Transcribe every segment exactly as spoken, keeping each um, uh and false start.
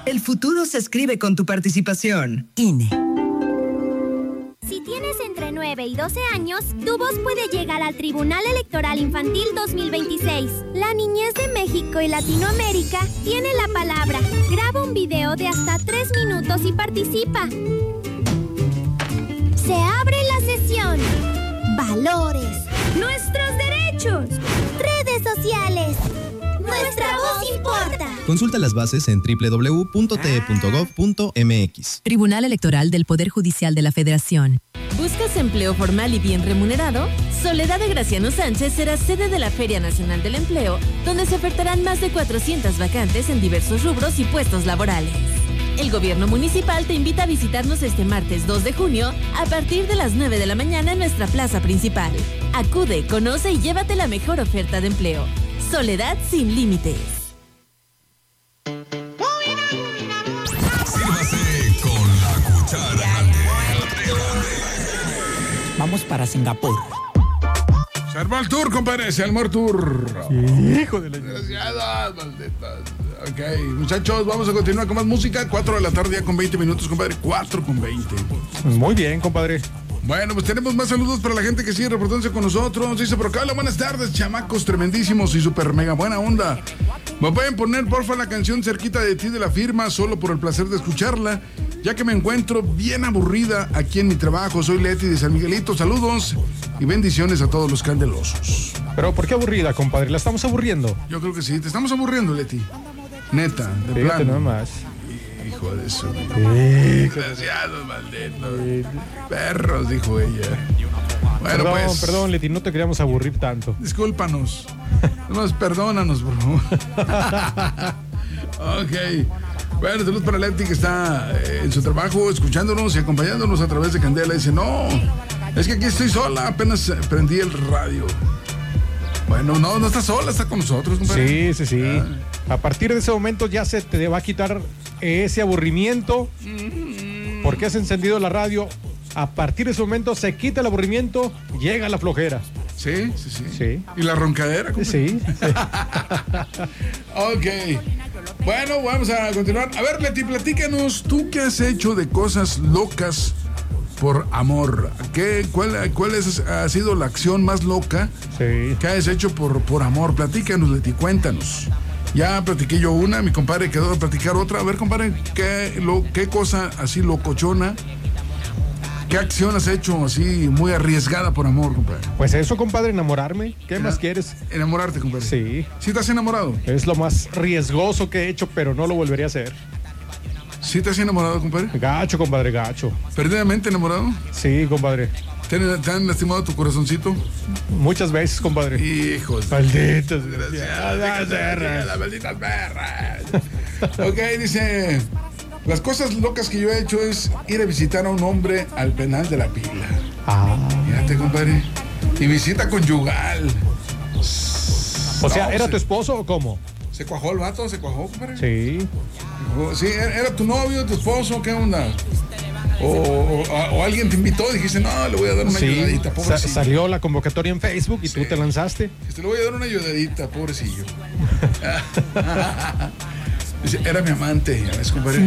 El futuro se escribe con tu participación. I N E. Si tienes entre nueve y doce años, tu voz puede llegar al Tribunal Electoral Infantil dos mil veintiséis. La niñez de México y Latinoamérica tiene la palabra. Graba un video de hasta tres minutos y participa. Se abre la sesión. Valores. Nuestros derechos. Redes sociales. Nuestra voz importa. Consulta las bases en doble u doble u doble u punto t e punto gov punto m x. Tribunal Electoral del Poder Judicial de la Federación. ¿Buscas empleo formal y bien remunerado? Soledad de Graciano Sánchez será sede de la Feria Nacional del Empleo, donde se ofertarán más de cuatrocientas vacantes en diversos rubros y puestos laborales. El gobierno municipal te invita a visitarnos este martes dos de junio a partir de las nueve de la mañana en nuestra plaza principal. Acude, conoce y llévate la mejor oferta de empleo. Soledad sin límites. Sírvase con la cuchara grande. Vamos para Singapur. Se armó el tour, compadre. Se armó el tour. Sí, hijo de la... Desgraciadas, malditas. Ok, muchachos, vamos a continuar con más música. cuatro de la tarde ya con veinte minutos, compadre. cuatro con veinte. Muy bien, compadre. Bueno, pues tenemos más saludos para la gente que sigue reportándose con nosotros. Dice por acá, hola, buenas tardes, chamacos tremendísimos y super mega buena onda. Me pueden poner, porfa, la canción Cerquita de ti de La Firma, solo por el placer de escucharla, ya que me encuentro bien aburrida aquí en mi trabajo. Soy Leti de San Miguelito, saludos y bendiciones a todos los candelosos. Pero ¿por qué aburrida, compadre? ¿La estamos aburriendo? Yo creo que sí, te estamos aburriendo, Leti. Neta, de Fíjate plano. nomás. Hijo de su... Desgraciados, malditos. Perros, dijo ella. Bueno, perdón, pues... perdón, Leti, no te queríamos aburrir tanto. Discúlpanos. Nos perdónanos, bro. Ok. Bueno, saludos para Leti, que está eh, en su trabajo, escuchándonos y acompañándonos a través de Candela. Dice, no, es que aquí estoy sola, apenas prendí el radio. Bueno, no, no está sola, está con nosotros, compadre. Sí, sí, sí. Ah. A partir de ese momento ya se te va a quitar ese aburrimiento. Mm-hmm. Porque has encendido la radio. A partir de ese momento se quita el aburrimiento, llega la flojera. Sí, sí, sí. Sí. ¿Y la roncadera, compadre? Sí. sí. Ok. Bueno, vamos a continuar. A ver, Leti, platícanos, ¿tú qué has hecho de cosas locas por amor? ¿Qué, cuál, ¿Cuál es, ha sido la acción más loca sí. que has hecho por, por amor? Platícanos, Leti, cuéntanos. Ya platiqué yo una, mi compadre quedó a platicar otra. A ver, compadre, ¿qué, lo, qué cosa así locochona? ¿Qué acción has hecho así muy arriesgada por amor, compadre? Pues eso, compadre, enamorarme. ¿Qué Ena- más quieres? Enamorarte, compadre. Sí. ¿Sí te has enamorado? Es lo más riesgoso que he hecho, pero no lo volvería a hacer. ¿Sí te has enamorado, compadre? Gacho, compadre, gacho. ¿Perdidamente enamorado? Sí, compadre. ¿Te han, te han lastimado tu corazoncito? Muchas veces, compadre. Hijos. Malditas. Desgraciadas perras. Las malditas perras. Ok, dice... Las cosas locas que yo he hecho es ir a visitar a un hombre al penal de la Pila. Ah. Fíjate, compadre. Y visita conyugal. O sea, No, ¿era se, tu esposo o cómo? ¿Se cuajó el vato? ¿Se cuajó, compadre? Sí. Sí, ¿era tu novio, tu esposo? ¿Qué onda? O, o, o alguien te invitó y dijiste, no, le voy a dar una sí. ayudadita, pobrecillo. Sa- salió la convocatoria en Facebook y sí. tú te lanzaste. Te le voy a dar una ayudadita, pobrecillo. Dice, era mi amante, ya ves, compadre.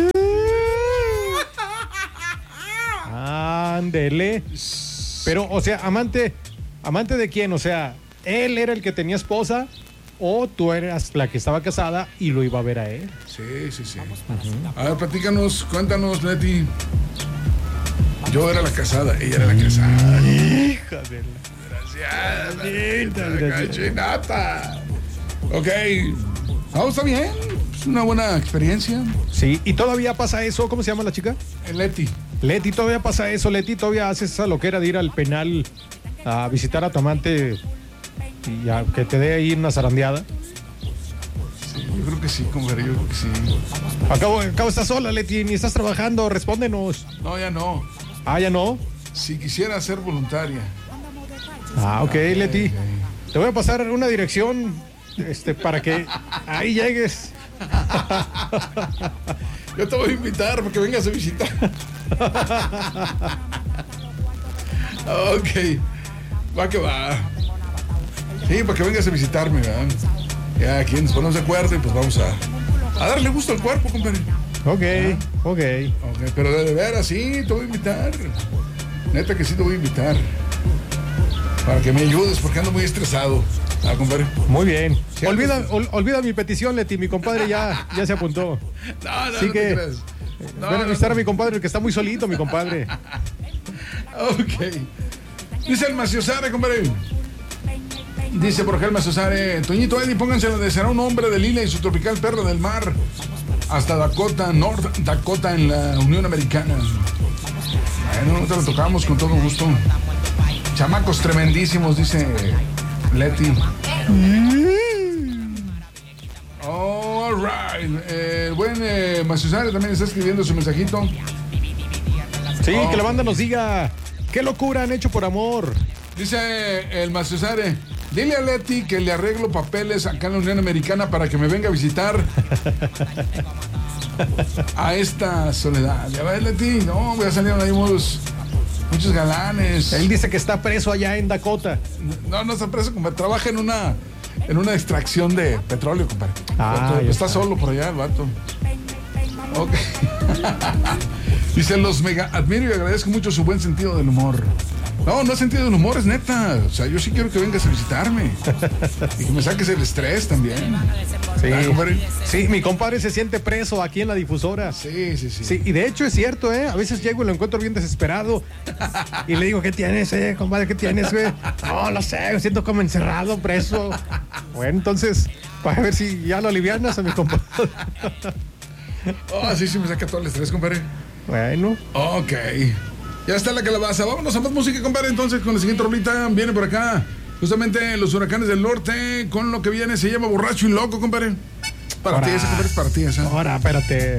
Ándele. Pero, o sea, amante, ¿amante de quién? O sea, ¿él era el que tenía esposa o tú eras la que estaba casada y lo iba a ver a él? Sí, sí, sí. Uh-huh. A ver, platícanos, cuéntanos, Leti. Yo era la casada, ella era la casada. Hija de la... Desgraciada. Cachinata. Ok. No, está bien. Es una buena experiencia. Sí, y todavía pasa eso. ¿Cómo se llama la chica? Leti. Leti, todavía pasa eso. Leti, todavía haces esa loquera de ir al penal a visitar a tu amante y a que te dé ahí una zarandeada. Sí, yo creo que sí, compadre, yo creo que sí. Acabo, acabo estás sola, Leti, ni estás trabajando, respóndenos. No, ya no. Ah, ya no. Si quisiera ser voluntaria. Ah, ok, Leti. Okay. Te voy a pasar una dirección este, para que ahí llegues. Yo te voy a invitar para que vengas a visitar. Ok. Va que va. Sí, para que vengas a visitarme, ¿verdad? Ya, aquí nos ponemos de acuerdo y pues vamos a, A darle gusto al cuerpo, compadre. Ok, ¿Ah? ok. Ok, pero de veras, sí, te voy a invitar. Neta que sí te voy a invitar. Para que me ayudes, porque ando muy estresado. Ah, compadre. Muy bien. Sí, Olvida, pues, ol- olvida mi petición, Leti. Mi compadre ya, ya se apuntó. No, no, Así no que te creas. No, ven a no, visitar no. a mi compadre, que está muy solito, mi compadre. Ok. Dice el Maciosare, compadre. Dice por acá el Maciosare. Toñito, Eddie, pónganse la de será un hombre de lila y su tropical perla del mar. Hasta Dakota, North Dakota en la Unión Americana. Bueno, te lo tocamos con todo gusto. Chamacos tremendísimos, dice Leti. All right. Eh, buen eh, Maciosare también está escribiendo su mensajito. Sí, Oh. que la banda nos diga qué locura han hecho por amor. Dice el Maciosare, dile a Leti que le arreglo papeles acá en la Unión Americana para que me venga a visitar a esta Soledad. Ya ves, Leti, no, ya salieron ahí muchos, muchos galanes. Él dice que está preso allá en Dakota. No, no está preso, compadre. Trabaja en una, en una extracción de petróleo, compadre. Ah, está ya está. solo por allá el vato. Ok. Dice, los mega admiro y agradezco mucho su buen sentido del humor. No, no es sentido del humor, es neta. O sea, yo sí quiero que vengas a visitarme. Y que me saques el estrés también. Sí, Ah, compadre. sí, mi compadre se siente preso aquí en la difusora. Sí, sí, sí. Sí, y de hecho es cierto, ¿eh? A veces llego y lo encuentro bien desesperado. Y le digo, ¿qué tienes, eh, compadre? ¿Qué tienes, güey? No, lo sé, me siento como encerrado, preso. Bueno, entonces, para ver si ya lo alivianas a mi compadre. Oh, sí, sí, me saca todo el estrés, compadre. Bueno. Ok. Ya está la calabaza. Vámonos a más música, compadre. Entonces, con la siguiente rolita viene por acá. Justamente los Huracanes del Norte. Con lo que viene se llama Borracho y Loco, compadre. Para Ahora. ti esa, compadre, es para ti esa. Ahora, espérate.